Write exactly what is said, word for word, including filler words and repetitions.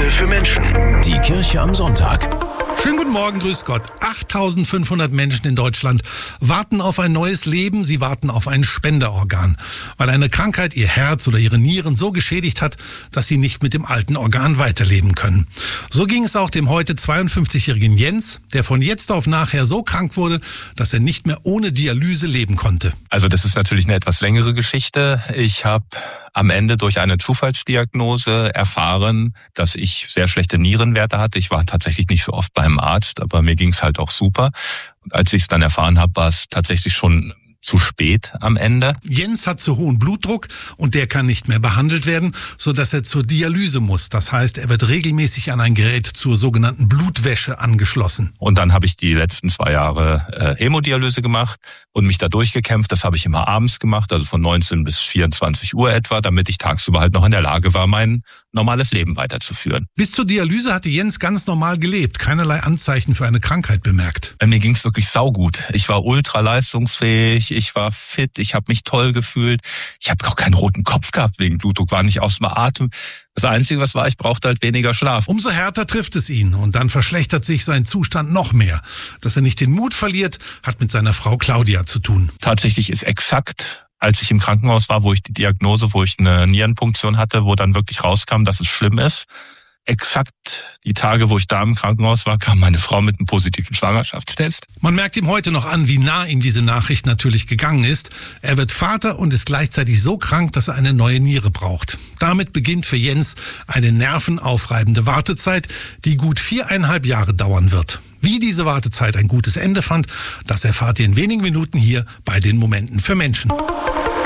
Momente für Menschen. Die Kirche am Sonntag. Schönen guten Morgen, grüß Gott. achttausendfünfhundert Menschen in Deutschland warten auf ein neues Leben, sie warten auf ein Spenderorgan, weil eine Krankheit ihr Herz oder ihre Nieren so geschädigt hat, dass sie nicht mit dem alten Organ weiterleben können. So ging es auch dem heute zweiundfünfzigjährigen Jens, der von jetzt auf nachher so krank wurde, dass er nicht mehr ohne Dialyse leben konnte. Also das ist natürlich eine etwas längere Geschichte. Ich habe am Ende durch eine Zufallsdiagnose erfahren, dass ich sehr schlechte Nierenwerte hatte. Ich war tatsächlich nicht so oft beim Arzt, aber mir ging es halt auch super. Und als ich es dann erfahren habe, war es tatsächlich schon zu spät am Ende. Jens hat zu hohen Blutdruck und der kann nicht mehr behandelt werden, sodass er zur Dialyse muss. Das heißt, er wird regelmäßig an ein Gerät zur sogenannten Blutwäsche angeschlossen. Und dann habe ich die letzten zwei Jahre äh, Hämodialyse gemacht und mich da durchgekämpft. Das habe ich immer abends gemacht, also von neunzehn bis vierundzwanzig Uhr etwa, damit ich tagsüber halt noch in der Lage war, mein normales Leben weiterzuführen. Bis zur Dialyse hatte Jens ganz normal gelebt, keinerlei Anzeichen für eine Krankheit bemerkt. Mir ging es wirklich saugut. Ich war ultra leistungsfähig, ich war fit, ich habe mich toll gefühlt. Ich habe auch keinen roten Kopf gehabt wegen Blutdruck, war nicht aus dem Atem. Das Einzige, was war, ich brauchte halt weniger Schlaf. Umso härter trifft es ihn und dann verschlechtert sich sein Zustand noch mehr. Dass er nicht den Mut verliert, hat mit seiner Frau Claudia zu tun. Tatsächlich ist exakt, als ich im Krankenhaus war, wo ich die Diagnose, wo ich eine Nierenpunktion hatte, wo dann wirklich rauskam, dass es schlimm ist. Exakt die Tage, wo ich da im Krankenhaus war, kam meine Frau mit einem positiven Schwangerschaftstest. Man merkt ihm heute noch an, wie nah ihm diese Nachricht natürlich gegangen ist. Er wird Vater und ist gleichzeitig so krank, dass er eine neue Niere braucht. Damit beginnt für Jens eine nervenaufreibende Wartezeit, die gut viereinhalb Jahre dauern wird. Wie diese Wartezeit ein gutes Ende fand, das erfahrt ihr in wenigen Minuten hier bei den Momenten für Menschen.